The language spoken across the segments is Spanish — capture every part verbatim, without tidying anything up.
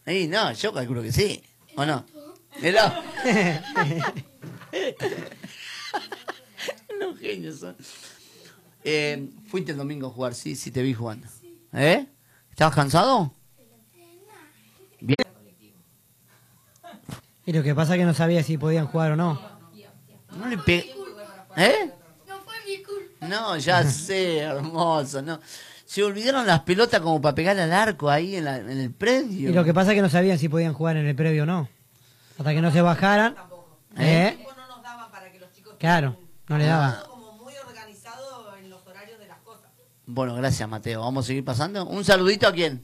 Y no, yo calculo que sí. ¿O no? ¿Helado? Los genios son. Eh, fuiste el domingo a jugar, sí, sí te vi jugando. ¿Eh? ¿Estabas cansado? Bien. Y lo que pasa es que no sabía si podían jugar o no. No le pe... ¿Eh? No fue mi culpa. No, ya sé, hermoso, no. Se olvidaron las pelotas como para pegar al arco ahí en, la, en el predio. Y lo que pasa es que no sabían si podían jugar en el previo o no. Hasta que no se bajaran. ¿Eh? ¿Eh? No nos daban para que los chicos Claro, no le daban. todo como muy organizado en los horarios de las cosas. Bueno, gracias, Mateo. Vamos a seguir pasando. ¿Un saludito a quién?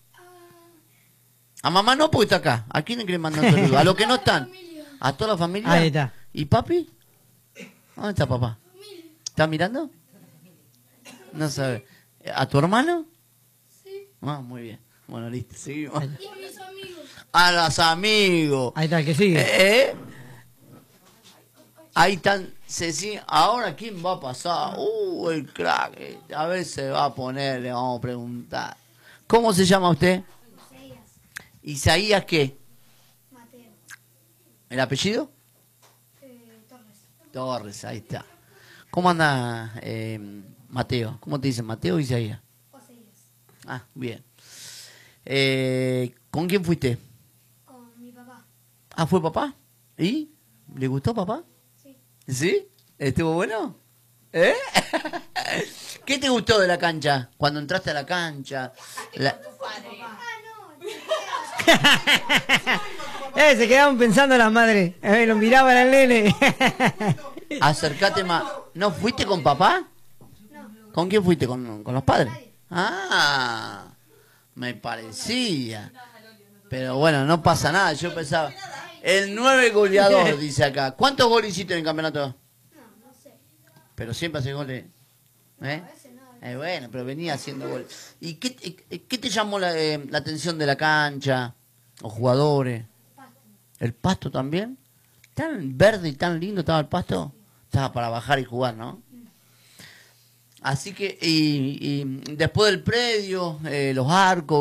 A mamá no, porque está acá. ¿A quién le quiere mandar un saludo? A los que no están. ¿A toda la familia? Ahí está. ¿Y papi? ¿Dónde está papá? ¿Está mirando? No sabe. ¿A tu hermano? Sí. Ah, muy bien. Bueno, listo, seguimos. Y a mis amigos. A los amigos. Ahí está, el que sigue. ¿Eh? Ahí están, Ceci. Ahora, ¿quién va a pasar? Uh, el crack. eh. A ver, se va a poner, le vamos a preguntar. ¿Cómo se llama usted? Isaías. ¿Isaías qué? Mateo. ¿El apellido? Eh, Torres. Torres, ahí está. ¿Cómo anda eh, Mateo? ¿Cómo te dicen, Mateo o Isaías? Oseías. Ah, bien. Eh, ¿Con quién fuiste? Con mi papá. Ah, ¿fue papá? ¿Y? ¿Le gustó papá? Sí. ¿Sí? ¿Estuvo bueno? ¿Eh? ¿Qué te gustó de la cancha? Cuando entraste a la cancha. La- Eh, se quedaban pensando las madres. Eh, lo miraban al nene. Acércate más. ¿No fuiste con papá? No. ¿Con quién fuiste? ¿Con, con los padres? Ah, me parecía. Pero bueno, no pasa nada. Yo pensaba. El nueve goleador, dice acá. ¿Cuántos goles hiciste en el campeonato? No, no sé. Pero siempre hace goles. ¿Eh? A veces no. Eh, bueno, pero venía haciendo goles. ¿Y qué, eh, qué te llamó la, eh, la atención de la cancha? ¿Los jugadores? Pasto. ¿El pasto también? ¿Tan verde y tan lindo estaba el pasto? Estaba para bajar y jugar, ¿no? Así que, y, y después del predio, eh, los arcos.